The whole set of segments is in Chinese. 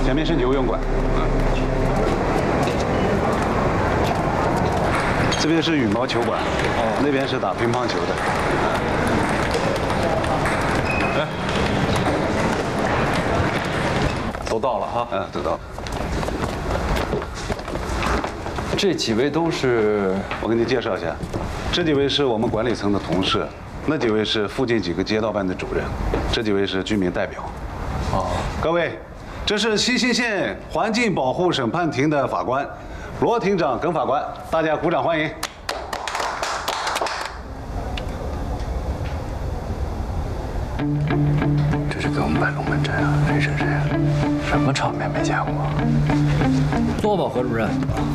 前面是游泳馆，这边是羽毛球馆，那边是打乒乓球的。 都到了哈。 都到了。 这几位都是， 我给你介绍一下，这几位是我们管理层的同事，那几位是附近几个街道办的主任，这几位是居民代表。各位，这是西兴县环境保护审判庭的法官罗庭长耿法官，大家鼓掌欢迎。 这是给我们摆龙门阵啊！谁是谁啊？什么场面没见过？ 坐吧，何主任。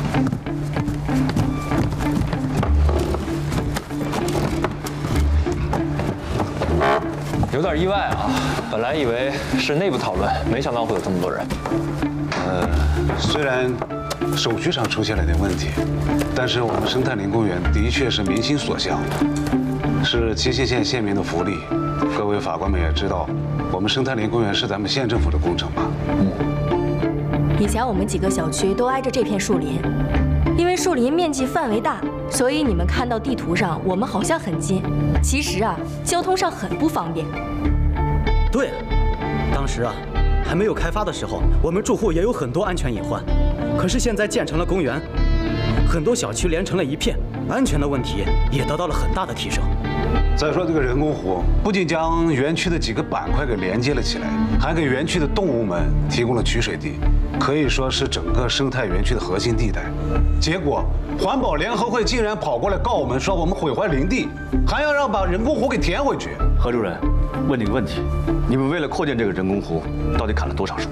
有点意外啊！本来以为是内部讨论，没想到会有这么多人。 虽然手续上出现了点问题，但是我们生态林公园的确是民心所向，是七星县县民的福利。各位法官们也知道，我们生态林公园是咱们县政府的工程吧？ 以前我们几个小区都挨着这片树林，因为树林面积范围大，所以你们看到地图上我们好像很近，其实啊，交通上很不方便。 对，当时啊，还没有开发的时候，我们住户也有很多安全隐患。可是现在建成了公园，很多小区连成了一片，安全的问题也得到了很大的提升。 再说这个人工湖，不仅将园区的几个板块给连接了起来，还给园区的动物们提供了取水地，可以说是整个生态园区的核心地带。结果环保联合会竟然跑过来告我们说我们毁坏林地，还要让把人工湖给填回去。 何主任，问你个问题，你们为了扩建这个人工湖，到底砍了多少树？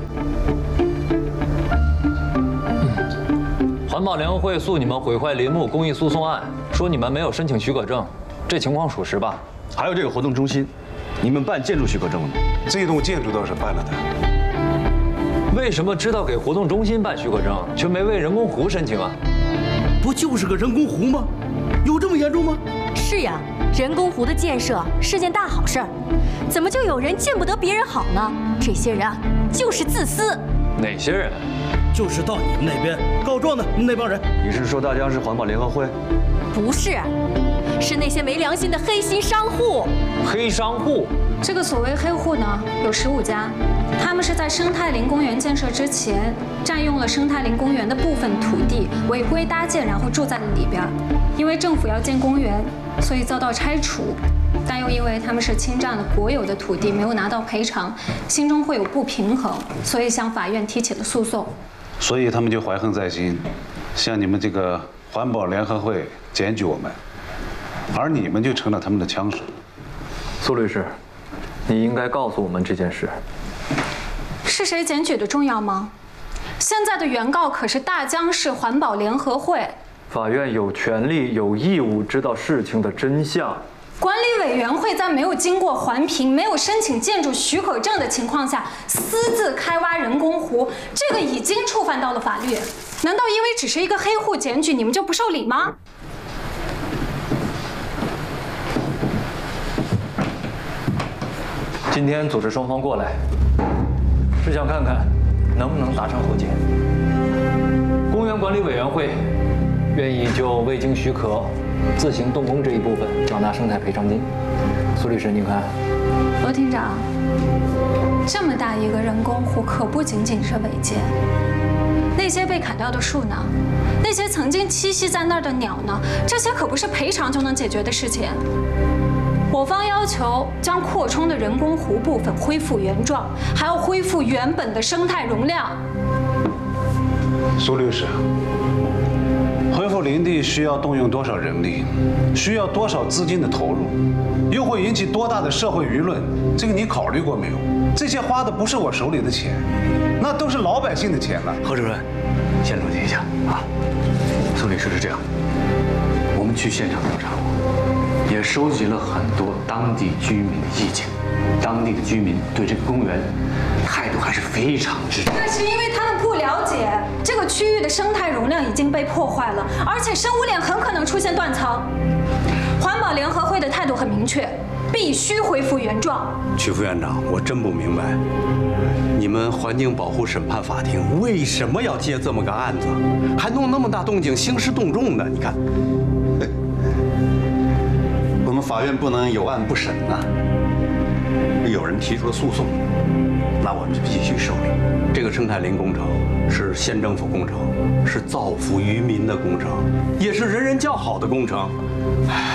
环保联合会诉你们毁坏林木公益诉讼案，说你们没有申请许可证，这情况属实吧？ 还有这个活动中心，你们办建筑许可证了吗？ 这栋建筑倒是办了的。 为什么知道给活动中心办许可证，却没为人工湖申请啊？ 不就是个人工湖吗？有这么严重吗？ 是呀，人工湖的建设是件大好事儿，怎么就有人见不得别人好呢？这些人啊，就是自私。 哪些人？ 就是到你们那边告状的那帮人。 你是说大江是环保联合会？ 不是，是那些没良心的黑心商户。 黑商户？ 这个所谓黑户呢，有15家，他们是在生态林公园建设之前，占用了生态林公园的部分土地，违规搭建，然后住在了里边。因为政府要建公园，所以遭到拆除，但又因为他们是侵占了国有的土地，没有拿到赔偿，心中会有不平衡，所以向法院提起了诉讼。 所以他们就怀恨在心，向你们这个环保联合会检举我们，而你们就成了他们的枪手。 苏律师，你应该告诉我们这件事。 是谁检举的重要吗？现在的原告可是大江市环保联合会。 法院有权利、有义务知道事情的真相。 管理委员会在没有经过环评、没有申请建筑许可证的情况下，私自开挖人工湖，这个已经触犯到了法律。难道因为只是一个黑户检举，你们就不受理吗？ 今天组织双方过来，是想看看能不能达成和解。公园管理委员会愿意就未经许可自行动工这一部分缴纳生态赔偿金。苏律师，您看。 罗厅长，这么大一个人工湖可不仅仅是违建，那些被砍掉的树呢？那些曾经栖息在那儿的鸟呢？这些可不是赔偿就能解决的事情。我方要求将扩充的人工湖部分恢复原状，还要恢复原本的生态容量。 苏律师，恢复林地需要动用多少人力，需要多少资金的投入，又会引起多大的社会舆论？这个你考虑过没有？这些花的不是我手里的钱，那都是老百姓的钱了。 何主任，先冷静一下啊。苏律师是这样，我们去现场调查过，也收集了很多当地居民的意见，当地的居民对这个公园态度还是非常支持。 那是因为他们不了解这个区域的生态容量已经被破坏了，而且生物链很可能出现断层。环保联合会的态度很明确，必须恢复原状。 曲副院长，我真不明白，你们们环境保护审判法庭为什么要接这么个案子，还弄那么大动静，兴师动众的？你看，我们法院不能有案不审呐。有人提出了诉讼，那我们就必须受理。这个生态林工程是县政府工程，是造福于民的工程，也是人人叫好的工程。